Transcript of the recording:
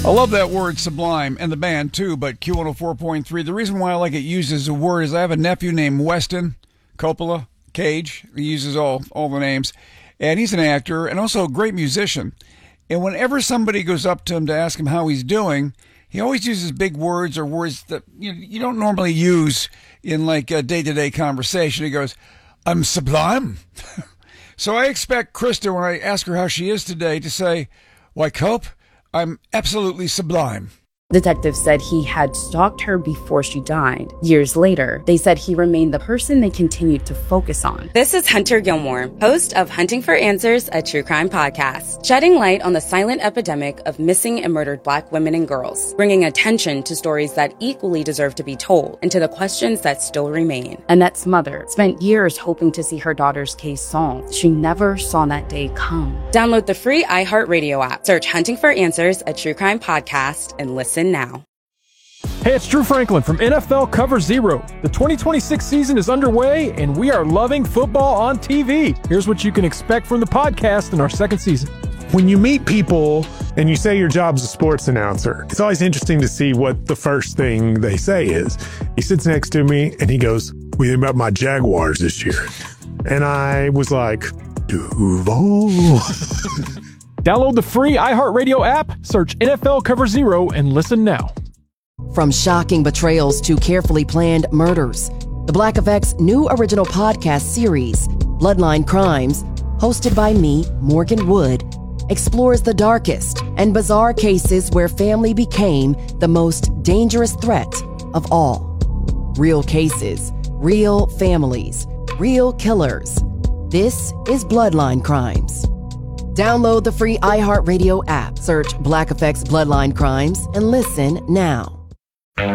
I love that word sublime and the band too, but Q104.3, the reason why I like it used as a word is I have a nephew named Weston Coppola Cage. He uses all the names, and he's an actor and also a great musician. And whenever somebody goes up to him to ask him how he's doing, he always uses big words or words that you don't normally use in like a day-to-day conversation. He goes, "I'm sublime." So I expect Krista, when I ask her how she is today, to say, "Why, Cope, I'm absolutely sublime." Detectives said he had stalked her before she died. Years later, they said he remained the person they continued to focus on. This is Hunter Gilmore, host of Hunting for Answers, a true crime podcast, shedding light on the silent epidemic of missing and murdered Black women and girls, bringing attention to stories that equally deserve to be told and to the questions that still remain. Annette's mother spent years hoping to see her daughter's case solved. She never saw that day come. Download the free iHeartRadio app, search Hunting for Answers, a true crime podcast, and listen now. Hey, it's Drew Franklin from NFL Cover Zero. The 2026 season is underway, and we are loving football on TV. Here's what you can expect from the podcast in our second season. When you meet people and you say your job's a sports announcer, it's always interesting to see what the first thing they say is. He sits next to me and he goes, "What do you think about my Jaguars this year?" And I was like, Duval. Download the free iHeartRadio app, search NFL Cover Zero, and listen now. From shocking betrayals to carefully planned murders, the Black Effect's new original podcast series, Bloodline Crimes, hosted by me, Morgan Wood, explores the darkest and bizarre cases where family became the most dangerous threat of all. Real cases, real families, real killers. This is Bloodline Crimes. Download the free iHeartRadio app, search Black Effect's Bloodline Crimes, and listen now.